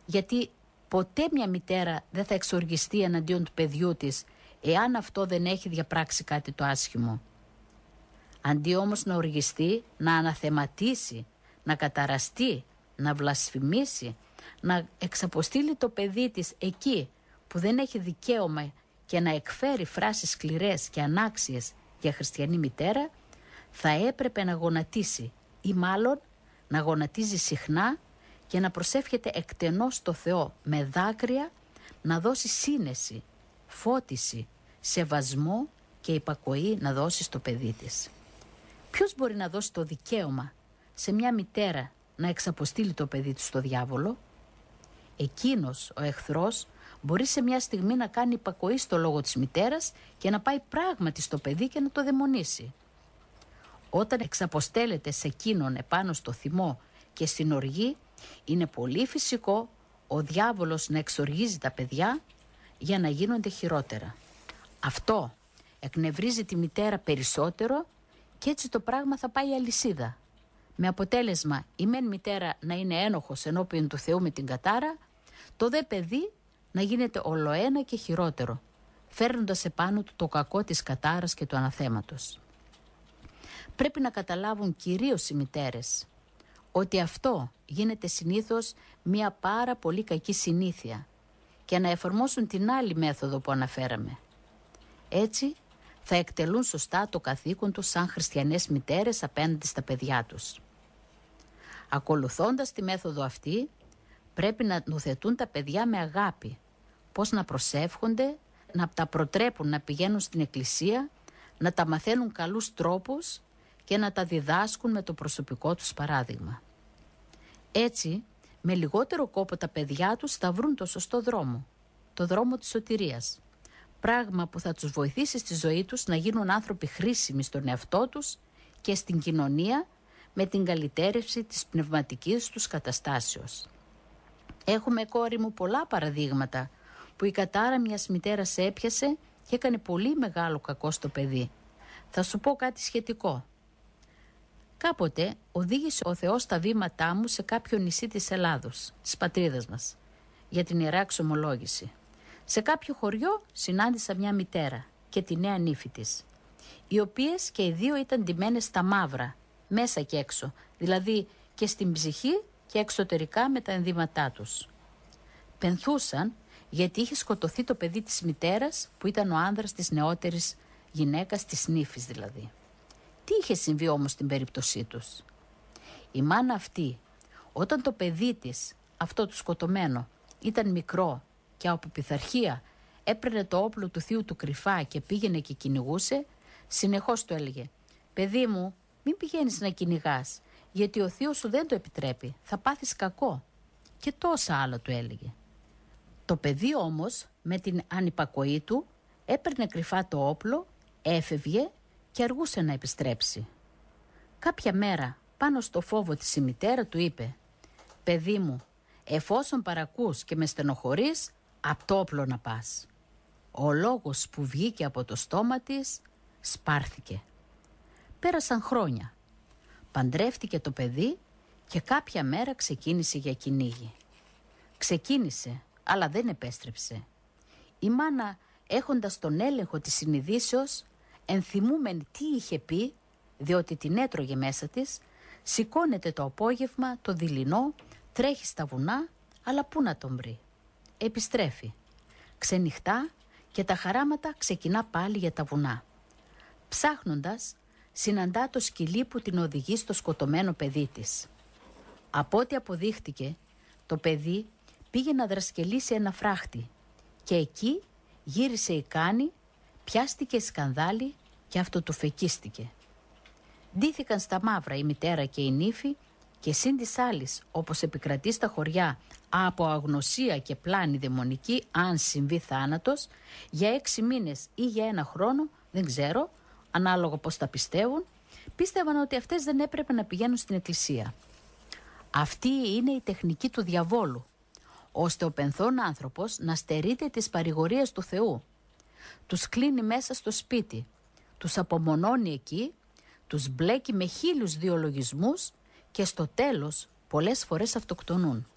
γιατί ποτέ μια μητέρα δεν θα εξοργιστεί εναντίον του παιδιού της εάν αυτό δεν έχει διαπράξει κάτι το άσχημο. Αντί όμως να οργιστεί, να αναθεματίσει, να καταραστεί, να βλασφημίσει, να εξαποστείλει το παιδί της εκεί που δεν έχει δικαίωμα και να εκφέρει φράσεις σκληρές και ανάξιες για χριστιανή μητέρα, θα έπρεπε να γονατίσει ή μάλλον να γονατίζει συχνά και να προσεύχεται εκτενώς στο Θεό με δάκρυα, να δώσει σύνεση, φώτιση, σεβασμό και υπακοή να δώσει στο παιδί της. Ποιος μπορεί να δώσει το δικαίωμα σε μια μητέρα να εξαποστείλει το παιδί του στο διάβολο? Εκείνος, ο εχθρός, μπορεί σε μια στιγμή να κάνει υπακοή στο λόγο της μητέρας και να πάει πράγματι στο παιδί και να το δαιμονίσει. Όταν εξαποστέλλεται σε εκείνον επάνω στο θυμό και στην οργή, είναι πολύ φυσικό ο διάβολος να εξοργίζει τα παιδιά για να γίνονται χειρότερα. Αυτό εκνευρίζει τη μητέρα περισσότερο και έτσι το πράγμα θα πάει αλυσίδα. Με αποτέλεσμα η μεν μητέρα να είναι ένοχος ενώπιον του Θεού με την κατάρα, το δε παιδί να γίνεται ολοένα και χειρότερο, φέρνοντας επάνω του το κακό της κατάρας και του αναθέματος. Πρέπει να καταλάβουν κυρίως οι μητέρες ότι αυτό γίνεται συνήθως μια πάρα πολύ κακή συνήθεια και να εφαρμόσουν την άλλη μέθοδο που αναφέραμε. Έτσι θα εκτελούν σωστά το καθήκον τους σαν χριστιανές μητέρες απέναντι στα παιδιά τους. Ακολουθώντας τη μέθοδο αυτή, πρέπει να νουθετούν τα παιδιά με αγάπη, πώς να προσεύχονται, να τα προτρέπουν να πηγαίνουν στην εκκλησία, να τα μαθαίνουν καλούς τρόπους και να τα διδάσκουν με το προσωπικό τους παράδειγμα. Έτσι, με λιγότερο κόπο τα παιδιά τους θα βρουν το σωστό δρόμο, το δρόμο της σωτηρίας, πράγμα που θα τους βοηθήσει στη ζωή τους να γίνουν άνθρωποι χρήσιμοι στον εαυτό τους και στην κοινωνία με την καλυτέρευση της πνευματικής τους καταστάσεως. Έχουμε, κόρη μου, πολλά παραδείγματα που η κατάρα μιας μητέρας έπιασε και έκανε πολύ μεγάλο κακό στο παιδί. Θα σου πω κάτι σχετικό. Κάποτε οδήγησε ο Θεός τα βήματά μου σε κάποιο νησί της Ελλάδος, της πατρίδας μας, για την Ιερά Εξομολόγηση. Σε κάποιο χωριό συνάντησα μια μητέρα και τη νέα νύφη της, οι οποίες και οι δύο ήταν ντυμένες στα μαύρα, μέσα και έξω, δηλαδή και στην ψυχή και εξωτερικά με τα ενδύματά τους. Πενθούσαν γιατί είχε σκοτωθεί το παιδί της μητέρας που ήταν ο άνδρας της νεότερης γυναίκας, της νύφης δηλαδή. Τι είχε συμβεί όμως στην περίπτωσή τους? Η μάνα αυτή, όταν το παιδί της, αυτό το σκοτωμένο, ήταν μικρό και από πειθαρχία έπαιρνε το όπλο του θείου του κρυφά και πήγαινε και κυνηγούσε, συνεχώς του έλεγε «Παιδί μου, μην πηγαίνεις να κυνηγάς, γιατί ο θείος σου δεν το επιτρέπει, θα πάθεις κακό». Και τόσα άλλα του έλεγε. Το παιδί όμως, με την ανυπακοή του, έπαιρνε κρυφά το όπλο, έφευγε και αργούσε να επιστρέψει. Κάποια μέρα, πάνω στο φόβο της, η μητέρα του είπε «Παιδί μου, εφόσον παρακούς και με στενοχωρείς, απ' το όπλο να πας». Ο λόγος που βγήκε από το στόμα της σπάρθηκε. Πέρασαν χρόνια. Παντρεύτηκε το παιδί και κάποια μέρα ξεκίνησε για κυνήγι. Ξεκίνησε, αλλά δεν επέστρεψε. Η μάνα, έχοντας τον έλεγχο της συνειδήσεως, ενθυμούμενη τι είχε πει, διότι την έτρωγε μέσα της, σηκώνεται το απόγευμα, το δειλινό, τρέχει στα βουνά, αλλά πού να τον βρει? Επιστρέφει. Ξενυχτά και τα χαράματα ξεκινά πάλι για τα βουνά. Ψάχνοντας, συναντά το σκυλί που την οδηγεί στο σκοτωμένο παιδί της. Από ό,τι αποδείχτηκε, το παιδί πήγε να δρασκελίσει ένα φράχτη και εκεί γύρισε η κάνη, πιάστηκε σκανδάλι και αυτοτουφεκίστηκε. Ντύθηκαν στα μαύρα η μητέρα και η νύφη και σύν της άλλης, όπως επικρατεί στα χωριά από αγνωσία και πλάνη δαιμονική, αν συμβεί θάνατος, για 6 μήνες ή για 1 χρόνο, δεν ξέρω, ανάλογα πώς τα πιστεύουν, πίστευαν ότι αυτές δεν έπρεπε να πηγαίνουν στην εκκλησία. Αυτή είναι η τεχνική του διαβόλου, ώστε ο πενθών άνθρωπος να στερείται τις παρηγορίες του Θεού. Τους κλείνει μέσα στο σπίτι, τους απομονώνει εκεί, τους μπλέκει με 1000 διολογισμούς και στο τέλος πολλές φορές αυτοκτονούν.